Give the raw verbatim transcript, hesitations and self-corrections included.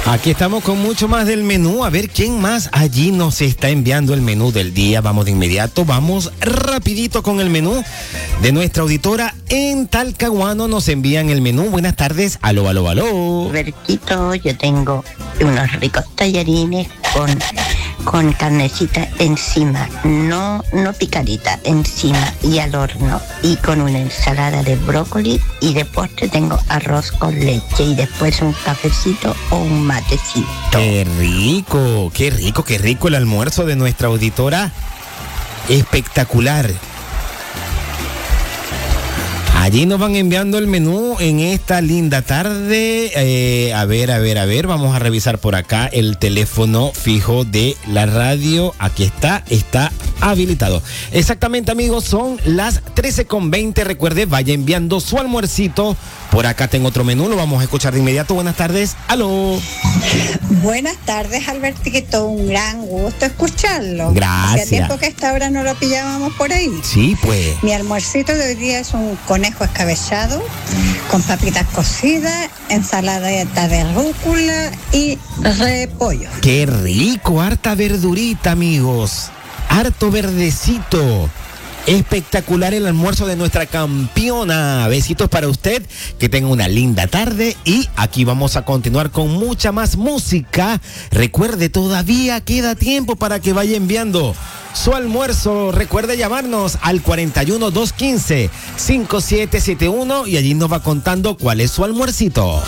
Aquí estamos con mucho más del menú. A ver quién más allí nos está enviando el menú del día. Vamos de inmediato, vamos rapidito con el menú de nuestra auditora en Talcahuano. Nos envían el menú. Buenas tardes. Aló, aló, aló. Berquito, yo tengo unos ricos tallarines con, con carnecita encima, no, no picadita, encima y al horno, y con una ensalada de brócoli, y de postre tengo arroz con leche y después un cafecito o un matecito. Qué rico, qué rico, qué rico el almuerzo de nuestra auditora. Espectacular. Allí nos van enviando el menú en esta linda tarde. Eh, a ver, a ver, a ver. Vamos a revisar por acá el teléfono fijo de la radio. Aquí está, está habilitado. Exactamente, amigos, son las trece con veinte. Recuerde, vaya enviando su almuercito. Por acá tengo otro menú, lo vamos a escuchar de inmediato. Buenas tardes, aló. Buenas tardes, Albertito, un gran gusto escucharlo. Gracias. Hacía tiempo que a esta hora no lo pillábamos por ahí. Sí, pues. Mi almuercito de hoy día es un conejo escabechado con papitas cocidas, ensalada de rúcula y repollo. Qué rico, harta verdurita, amigos. Harto verdecito. Espectacular el almuerzo de nuestra campeona. Besitos para usted, que tenga una linda tarde, y aquí vamos a continuar con mucha más música. Recuerde, todavía queda tiempo para que vaya enviando su almuerzo. Recuerde llamarnos al cuarenta y uno, doscientos quince, cincuenta y siete setenta y uno y allí nos va contando cuál es su almuercito.